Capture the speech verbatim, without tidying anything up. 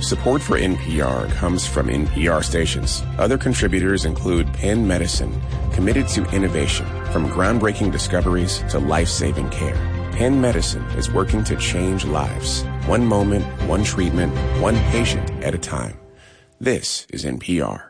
Support for N P R comes from N P R stations. Other contributors include Penn Medicine, committed to innovation, from groundbreaking discoveries to life-saving care. Penn Medicine is working to change lives, one moment, one treatment, one patient at a time. This is N P R.